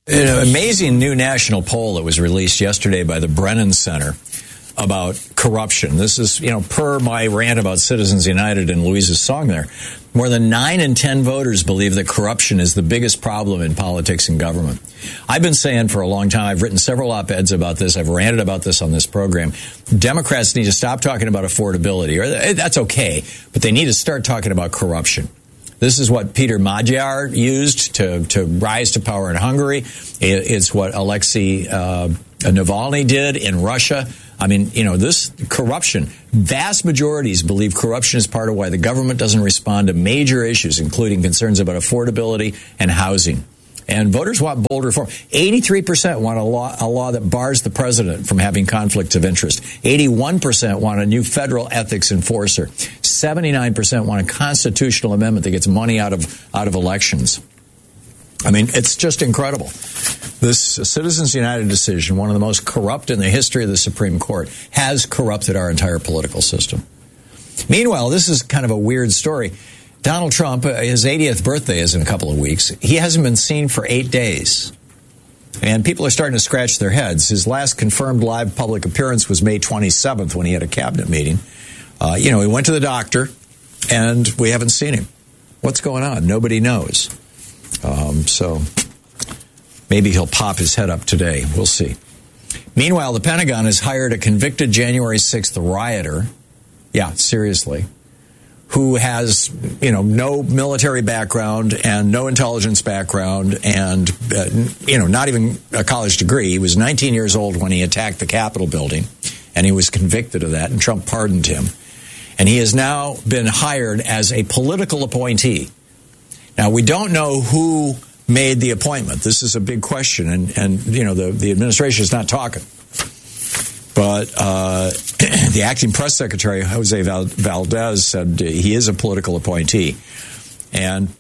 An amazing new national poll that was released yesterday by the Brennan Center about corruption. This is, per my rant about Citizens United and Louise's song there, more than 9 in 10 voters believe that corruption is the biggest problem in politics and government. I've been saying for a long time, I've written several op-eds about this, I've ranted about this on this program. Democrats need to stop talking about affordability, or that's okay, but they need to start talking about corruption. This is what Peter Magyar used to rise to power in Hungary. It's what Alexei Navalny did in Russia. I mean, this corruption, vast majorities believe corruption is part of why the government doesn't respond to major issues, including concerns about affordability and housing. And voters want bold reform. 83% want a law that bars the president from having conflicts of interest. 81% want a new federal ethics enforcer. 79% want a constitutional amendment that gets money out of elections. I mean, it's just incredible. This Citizens United decision, one of the most corrupt in the history of the Supreme Court, has corrupted our entire political system. Meanwhile, this is kind of a weird story. Donald Trump, his 80th birthday is in a couple of weeks. He hasn't been seen for 8 days. And people are starting to scratch their heads. His last confirmed live public appearance was May 27th when he had a cabinet meeting. He went to the doctor, and we haven't seen him. What's going on? Nobody knows. So maybe he'll pop his head up today. We'll see. Meanwhile, the Pentagon has hired a convicted January 6th rioter. Yeah, seriously. Who has, no military background and no intelligence background and, not even a college degree. He was 19 years old when he attacked the Capitol building, and he was convicted of that, and Trump pardoned him. And he has now been hired as a political appointee. Now, we don't know who made the appointment. This is a big question, and the administration is not talking. But the acting press secretary, Jose Valdez, said he is a political appointee. And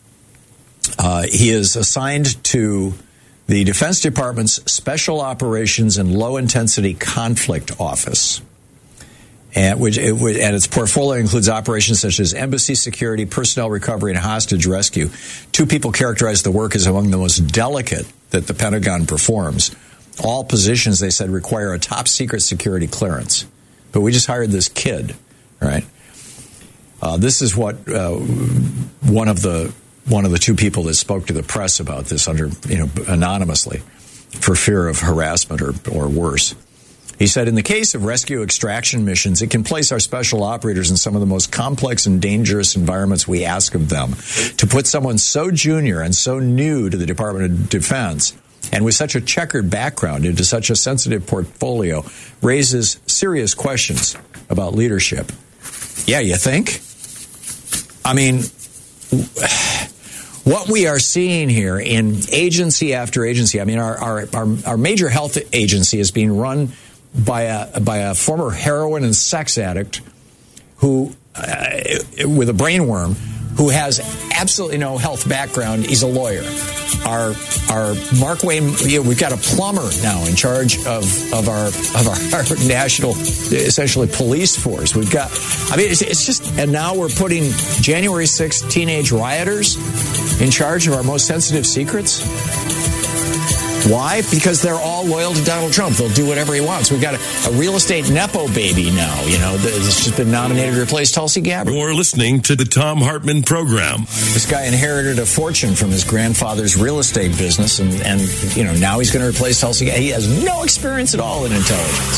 he is assigned to the Defense Department's Special Operations and Low-Intensity Conflict Office. And its portfolio includes operations such as embassy security, personnel recovery, and hostage rescue. 2 people characterized the work as among the most delicate that the Pentagon performs. All positions, they said, require a top-secret security clearance. But we just hired this kid, right? This is what one of the 2 people that spoke to the press about this anonymously for fear of harassment or worse. He said, in the case of rescue extraction missions, it can place our special operators in some of the most complex and dangerous environments we ask of them. To put someone so junior and so new to the Department of Defense and with such a checkered background into such a sensitive portfolio raises serious questions about leadership. Yeah, you think? I mean, what we are seeing here in agency after agency, I mean, our major health agency is being run by a former heroin and sex addict who, with a brainworm, who has absolutely no health background. He's a lawyer. Our Mark Wayne, we've got a plumber now in charge of our national, essentially, police force. We've got, it's just, and now we're putting January 6th teenage rioters in charge of our most sensitive secrets. Why? Because they're all loyal to Donald Trump. They'll do whatever he wants. We've got a real estate Nepo baby now, that's just been nominated to replace Tulsi Gabbard. You're listening to the Thom Hartmann Program. This guy inherited a fortune from his grandfather's real estate business, and now he's going to replace Tulsi Gabbard. He has no experience at all in intelligence.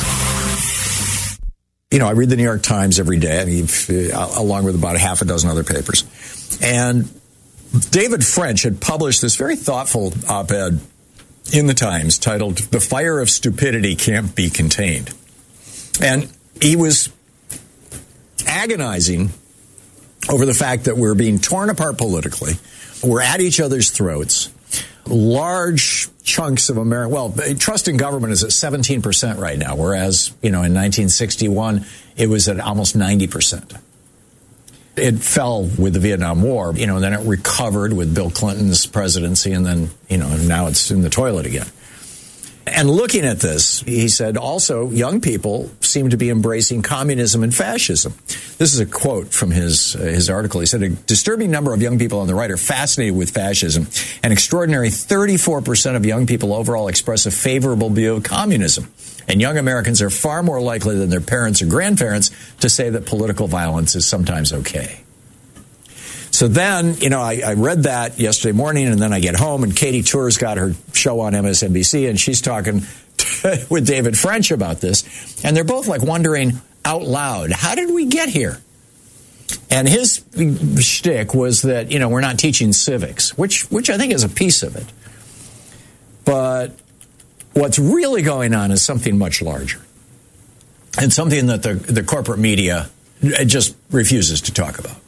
I read the New York Times every day, along with about a half a dozen other papers. And David French had published this very thoughtful op-ed in the Times titled, "The Fire of Stupidity Can't Be Contained." And he was agonizing over the fact that we're being torn apart politically. We're at each other's throats. Large chunks of America, trust in government is at 17% right now, whereas, in 1961, it was at almost 90%. It fell with the Vietnam War, and then it recovered with Bill Clinton's presidency, and then, now it's in the toilet again. And looking at this, he said, also, young people seem to be embracing communism and fascism. This is a quote from his article. He said, a disturbing number of young people on the right are fascinated with fascism. An extraordinary 34% of young people overall express a favorable view of communism. And young Americans are far more likely than their parents or grandparents to say that political violence is sometimes okay. So then, I read that yesterday morning, and then I get home, and Katie Tour's got her show on MSNBC, and she's talking with David French about this, and they're both like wondering out loud, how did we get here? And his shtick was that, we're not teaching civics, which I think is a piece of it. But what's really going on is something much larger, and something that the corporate media just refuses to talk about.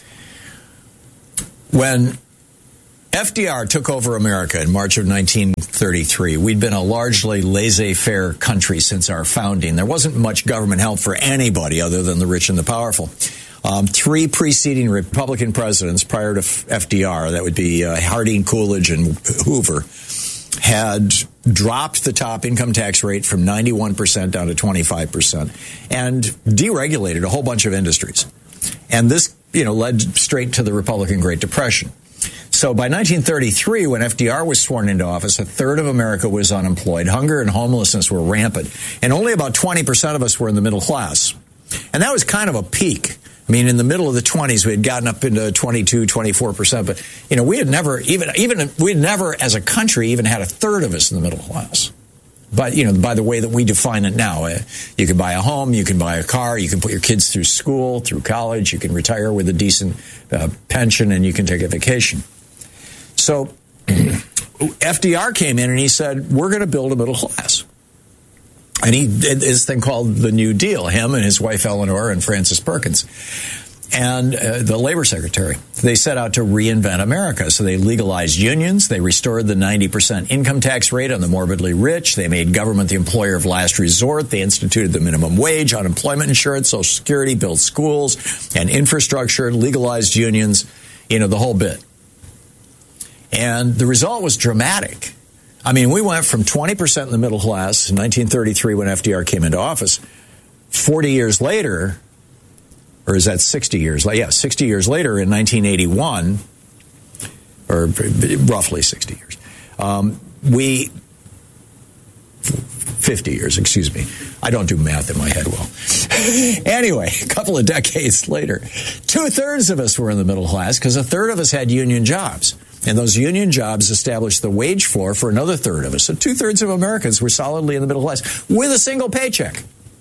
When FDR took over America in March of 1933, we'd been a largely laissez-faire country since our founding. There wasn't much government help for anybody other than the rich and the powerful. 3 preceding Republican presidents prior to FDR, that would be Harding, Coolidge, and Hoover, had dropped the top income tax rate from 91% down to 25% and deregulated a whole bunch of industries. And this led straight to the Republican Great Depression. So by 1933, when FDR was sworn into office, a third of America was unemployed. Hunger and homelessness were rampant. And only about 20% of us were in the middle class. And that was kind of a peak. I mean, in the middle of the 20s, we had gotten up into 22, 24%. But, we had never, we had never as a country even had a third of us in the middle class. But, by the way that we define it now, you can buy a home, you can buy a car, you can put your kids through school, through college, you can retire with a decent pension, and you can take a vacation. So FDR came in and he said, we're going to build a middle class. And he did this thing called the New Deal, him and his wife Eleanor and Francis Perkins. And the labor secretary, they set out to reinvent America. So they legalized unions. They restored the 90% income tax rate on the morbidly rich. They made government the employer of last resort. They instituted the minimum wage, unemployment insurance, Social Security, built schools and infrastructure, legalized unions, the whole bit. And the result was dramatic. I mean, we went from 20% in the middle class in 1933 when FDR came into office. 40 years later, or is that 60 years? Yeah, 60 years later in 1981, or roughly 60 years, 50 years, excuse me. I don't do math in my head well. Anyway, a couple of decades later, 2/3 of us were in the middle class because a third of us had union jobs. And those union jobs established the wage floor for another third of us. So 2/3 of Americans were solidly in the middle class with a single paycheck.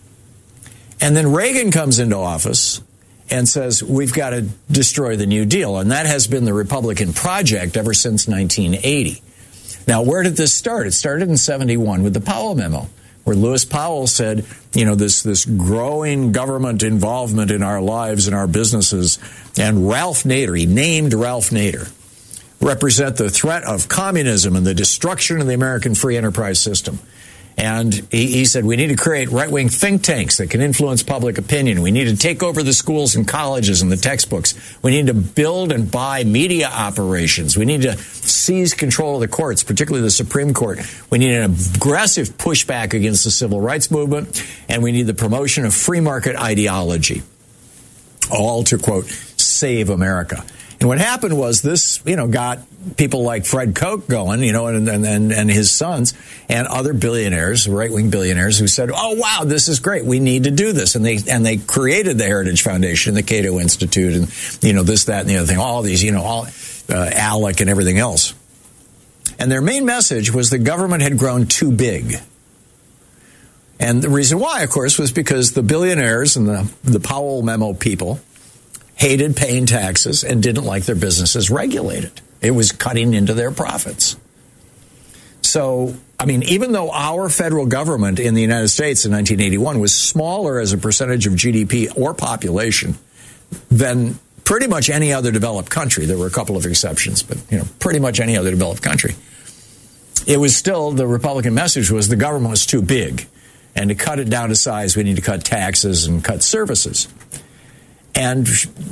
And then Reagan comes into office and says, we've got to destroy the New Deal. And that has been the Republican project ever since 1980. Now, where did this start? It started in 71 with the Powell Memo, where Lewis Powell said, this growing government involvement in our lives and our businesses. And Ralph Nader, he named Ralph Nader, represent the threat of communism and the destruction of the American free enterprise system. And he said, we need to create right-wing think tanks that can influence public opinion. We need to take over the schools and colleges and the textbooks. We need to build and buy media operations. We need to seize control of the courts, particularly the Supreme Court. We need an aggressive pushback against the civil rights movement. And we need the promotion of free market ideology, all to, quote, save America. And what happened was this, got people like Fred Koch going, and his sons and other billionaires, right-wing billionaires who said, oh, wow, this is great. We need to do this. And they created the Heritage Foundation, the Cato Institute, and, this, that, and the other thing, all these, ALEC and everything else. And their main message was the government had grown too big. And the reason why, of course, was because the billionaires and the Powell Memo people hated paying taxes and didn't like their businesses regulated. It was cutting into their profits. So, even though our federal government in the United States in 1981 was smaller as a percentage of GDP or population than pretty much any other developed country, there were a couple of exceptions, but, pretty much any other developed country, it was still, the Republican message was the government was too big. And to cut it down to size, we need to cut taxes and cut services. And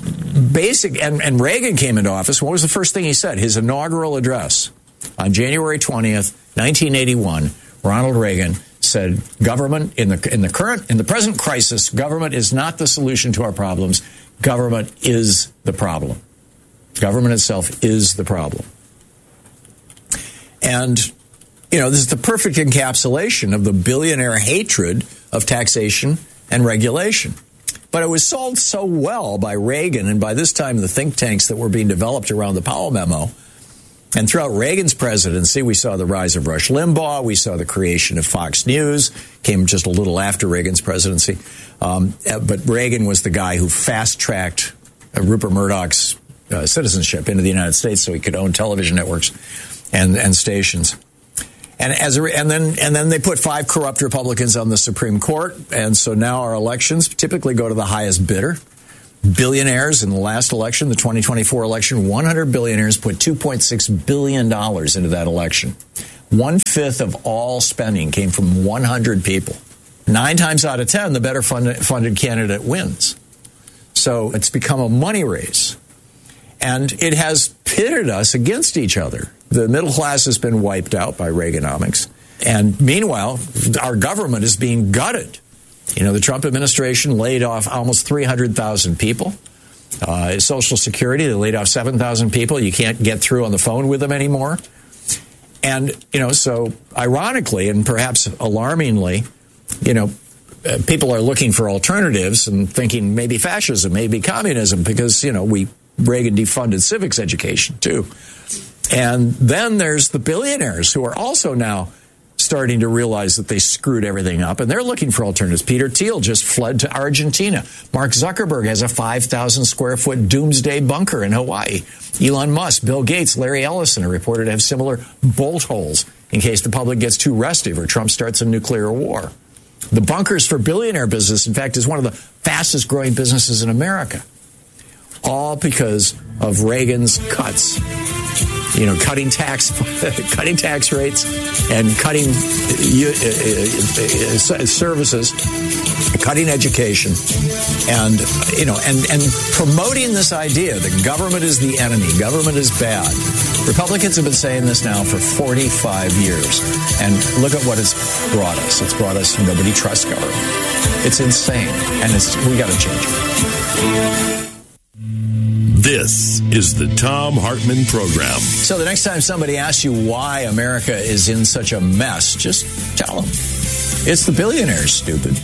and Reagan came into office. What was the first thing he said? His inaugural address on January 20th, 1981. Ronald Reagan said, government in the present crisis, government is not the solution to our problems. Government is the problem. Government itself is the problem. And, this is the perfect encapsulation of the billionaire hatred of taxation and regulation. But it was sold so well by Reagan and by this time the think tanks that were being developed around the Powell memo. And throughout Reagan's presidency, we saw the rise of Rush Limbaugh. We saw the creation of Fox News, came just a little after Reagan's presidency. But Reagan was the guy who fast-tracked Rupert Murdoch's citizenship into the United States so he could own television networks and stations. And then they put 5 corrupt Republicans on the Supreme Court. And so now our elections typically go to the highest bidder. Billionaires in the last election, the 2024 election, 100 billionaires put $2.6 billion into that election. 1/5 of all spending came from 100 people. 9 times out of 10, the better funded candidate wins. So it's become a money race. And it has pitted us against each other. The middle class has been wiped out by Reaganomics. And meanwhile, our government is being gutted. The Trump administration laid off almost 300,000 people. Social Security, they laid off 7,000 people. You can't get through on the phone with them anymore. And, so ironically and perhaps alarmingly, people are looking for alternatives and thinking maybe fascism, maybe communism, because, Reagan defunded civics education, too. And then there's the billionaires who are also now starting to realize that they screwed everything up, and they're looking for alternatives. Peter Thiel just fled to Argentina. Mark Zuckerberg has a 5,000 square foot doomsday bunker in Hawaii. Elon Musk, Bill Gates, Larry Ellison are reported to have similar bolt holes in case the public gets too restive or Trump starts a nuclear war. The bunkers for billionaire business, in fact, is one of the fastest growing businesses in America. All because of Reagan's cuts. Cutting tax rates and cutting services, cutting education, and promoting this idea that government is the enemy, government is bad. Republicans have been saying this now for 45 years, and look at what it's brought us. It's brought us nobody trusts government. It's insane, and we got to change it. This is the Thom Hartmann Program. So the next time somebody asks you why America is in such a mess, just tell them. It's the billionaires, stupid.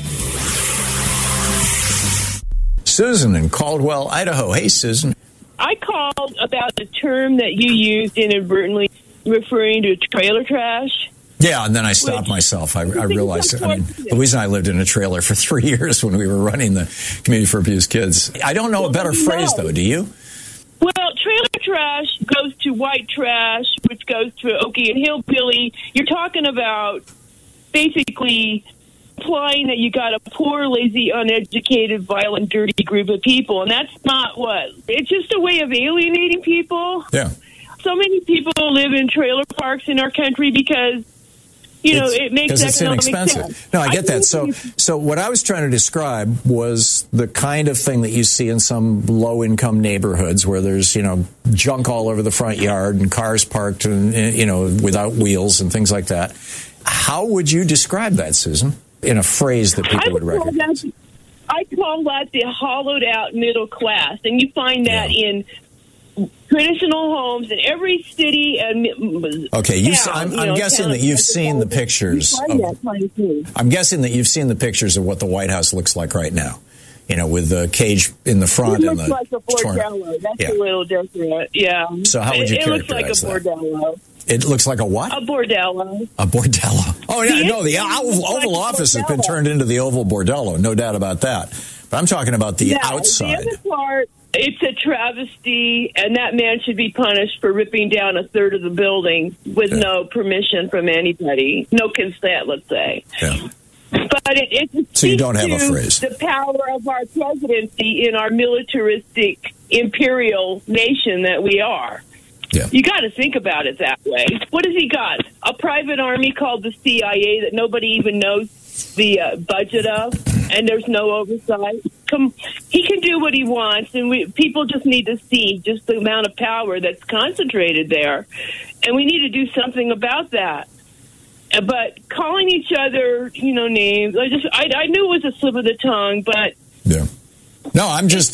Susan in Caldwell, Idaho. Hey, Susan. I called about the term that you used inadvertently referring to trailer trash. Yeah, and then I stopped myself. I realized, Louise and I lived in a trailer for 3 years when we were running the Community for Abused Kids. I don't know a better phrase, though. Do you? Well, trailer trash goes to white trash, which goes to Okie and Hillbilly. You're talking about basically implying that you got a poor, lazy, uneducated, violent, dirty group of people, and that's not what. It's just a way of alienating people. Yeah. So many people live in trailer parks in our country because it makes economic sense. No, I get that. So what I was trying to describe was the kind of thing that you see in some low-income neighborhoods where there's, junk all over the front yard and cars parked and, without wheels and things like that. How would you describe that, Susan, in a phrase that people would recognize? I call that the hollowed-out middle class, and you find that in traditional homes in every city and okay, I'm guessing that you've seen the pictures. I'm guessing that you've seen the pictures of what the White House looks like right now. With the cage in the front and the like a bordello. That's a little different. Yeah. So how would you characterize that? It looks like a bordello. It looks like a what? A bordello. A bordello. Oh yeah, no, the Oval Office has been turned into the Oval Bordello. No doubt about that. But I'm talking about the outside. The other part. It's a travesty, and that man should be punished for ripping down a third of the building with no permission from anybody, no consent, let's say. Yeah. But so you don't have a phrase. The power of our presidency in our militaristic imperial nation that we are. Yeah. You got to think about it that way. What has he got? A private army called the CIA that nobody even knows the budget of, and there's no oversight. He can do what he wants, and people just need to see just the amount of power that's concentrated there, and we need to do something about that. But calling each other, names, I knew it was a slip of the tongue, but yeah. No, I'm just.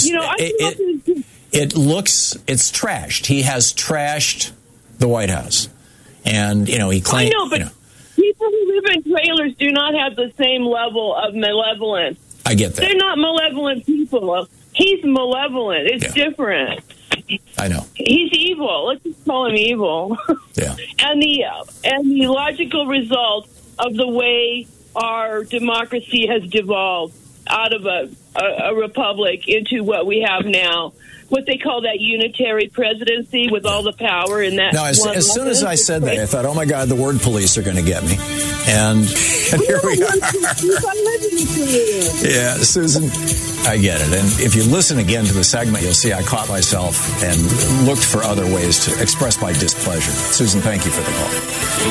it's trashed. He has trashed the White House, and he claims. I know, but people who live in trailers do not have the same level of malevolence. I get that. They're not malevolent people. He's malevolent. It's different. I know. He's evil. Let's just call him evil. Yeah. And the logical result of the way our democracy has devolved out of a republic into what we have now, what they call that unitary presidency with all the power in that. Now, as soon as I said that, I thought, oh my God, the word police are going to get me. And here we are. Yeah, Susan, I get it. And if you listen again to the segment, you'll see I caught myself and looked for other ways to express my displeasure. Susan, thank you for the call.